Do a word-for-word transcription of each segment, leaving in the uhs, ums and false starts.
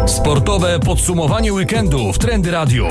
Sportowe podsumowanie weekendu w Trendy Radio.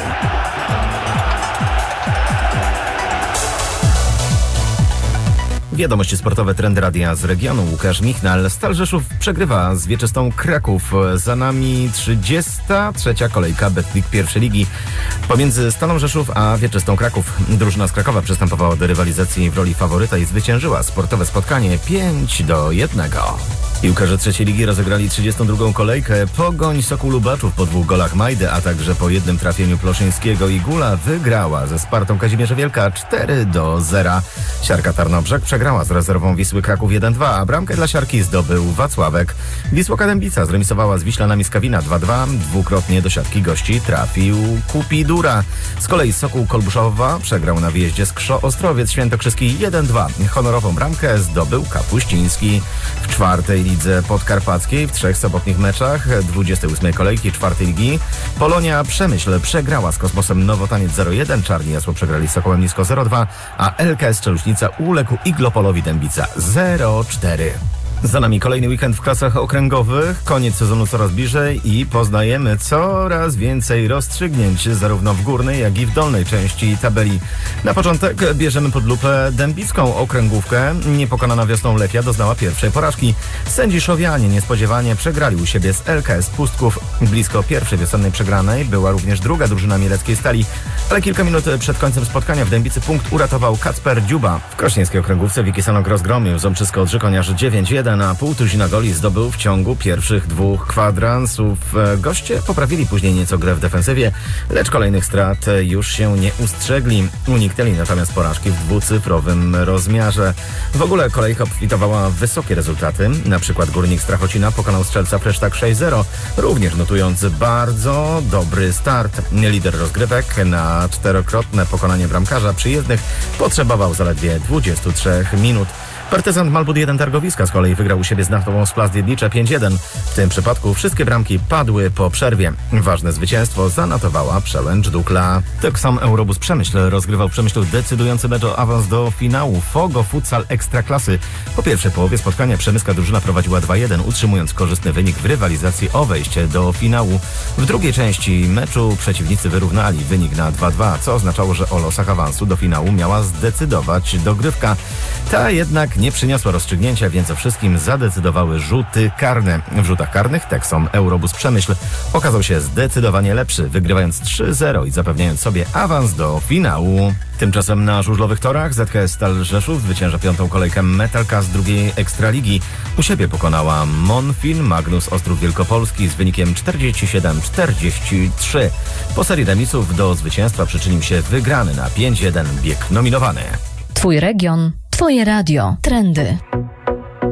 Wiadomości sportowe Trendy Radia z regionu. Łukasz Michnal. Stal Rzeszów przegrywa z Wieczystą Kraków. Za nami trzydziesta trzecia kolejka Betclic pierwszej ligi. Pomiędzy Stalą Rzeszów a Wieczystą Kraków drużyna z Krakowa przystępowała do rywalizacji w roli faworyta i zwyciężyła sportowe spotkanie pięć do jednego. Piłkarze trzeciej ligi rozegrali trzydziestą drugą kolejkę. Pogoń Sokół Lubaczów po dwóch golach Majdy, a także po jednym trafieniu Ploszyńskiego i Gula wygrała ze Spartą Kazimierza Wielka cztery do zera. Siarka Tarnobrzeg przegrała z rezerwą Wisły Kraków jeden dwa, a bramkę dla Siarki zdobył Wacławek. Wisłoka Dębica zremisowała z Wiślanami z Kawina dwa dwa. Dwukrotnie do siatki gości trafił Kupidura. Z kolei Sokół Kolbuszowa przegrał na wyjeździe z Krzoo Ostrowiec Świętokrzyski jeden dwa. Honorową bramkę zdobył Kapuściński. W czwartej lidze podkarpackiej w trzech sobotnich meczach dwudziestej ósmej kolejki czwartej ligi Polonia Przemyśl przegrała z Kosmosem Nowotaniec zero jeden, Czarni Jasło przegrali z Sokołem Nisko zero dwa, a L K S Czeluśnica uległ Iglopolowi Dębica zero cztery. Za nami kolejny weekend w klasach okręgowych, koniec sezonu coraz bliżej i poznajemy coraz więcej rozstrzygnięć zarówno w górnej, jak i w dolnej części tabeli. Na początek bierzemy pod lupę dębicką okręgówkę. Niepokonana wiosną Lechia doznała pierwszej porażki. Sędziszowianie niespodziewanie przegrali u siebie z L K S Pustków. Blisko pierwszej wiosennej przegranej była również druga drużyna mieleckiej Stali, ale kilka minut przed końcem spotkania w Dębicy punkt uratował Kacper Dziuba. W krośnieńskiej okręgówce Wiki Sanok rozgromił Ząbczysko Odrzykoniarz dziewięć jeden, a pół tuzina goli zdobył w ciągu pierwszych dwóch kwadransów. Goście poprawili później nieco grę w defensywie, lecz kolejnych strat już się nie ustrzegli. Uniknęli natomiast porażki w dwucyfrowym rozmiarze. W ogóle kolejka obfitowała w wysokie rezultaty. Na przykład Górnik Strachocina pokonał Strzelca Fresztak sześć zero, również notując bardzo dobry start. Lider rozgrywek na czterokrotne pokonanie bramkarza przyjezdnych potrzebował zaledwie dwudziestu trzech minut. Partyzant Malbud jeden Targowiska z kolei wygrał u siebie z Naftową Splast Jedlicze pięć jeden. W tym przypadku wszystkie bramki padły po przerwie. Ważne zwycięstwo zanotowała Przełęcz Dukla. Tak sam Eurobus Przemyśl rozgrywał w Przemyślu decydujący mecz o awans do finału Fogo Futsal Ekstraklasy. Po pierwszej połowie spotkania przemyska drużyna prowadziła dwa jeden, utrzymując korzystny wynik w rywalizacji o wejście do finału. W drugiej części meczu przeciwnicy wyrównali wynik na dwa dwa, co oznaczało, że o losach awansu do finału miała zdecydować dogrywka. Ta jednak nie przyniosła rozstrzygnięcia, więc o wszystkim zadecydowały rzuty karne. W rzutach karnych Texom Eurobus Przemyśl okazał się zdecydowanie lepszy, wygrywając trzy zero i zapewniając sobie awans do finału. Tymczasem na żużlowych torach Z K S Stal Rzeszów zwycięża piątą kolejkę Metalka z drugiej Ekstraligi. U siebie pokonała Monfin Magnus Ostrów Wielkopolski z wynikiem czterdzieści siedem czterdzieści trzy. Po serii remisów do zwycięstwa przyczynił się wygrany na pięć jeden bieg nominowany. Twój region, Twoje radio. Trendy.